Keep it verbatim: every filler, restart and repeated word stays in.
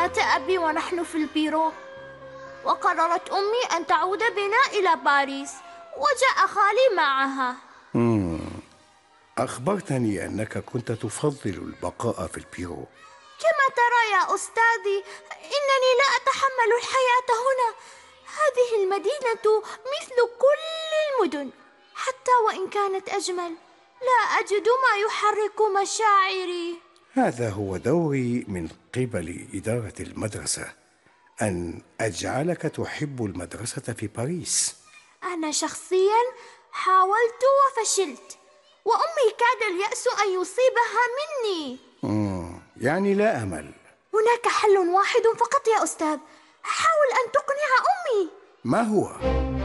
مات أبي ونحن في البيرو، وقررت أمي أن تعود بنا إلى باريس، وجاء خالي معها. مم. أخبرتني أنك كنت تفضل البقاء في البيرو. كما ترى يا أستاذي، إنني لا أتحمل الحياة هنا. هذه المدينة مثل كل المدن، حتى وإن كانت أجمل لا أجد ما يحرك مشاعري. هذا هو دوري من قبل إدارة المدرسة، أن أجعلك تحب المدرسة في باريس. أنا شخصيا حاولت وفشلت، وأمي كاد اليأس أن يصيبها مني. مم. يعني لا أمل. هناك حل واحد فقط يا أستاذ، حاول أن تقنع أمي. ما هو؟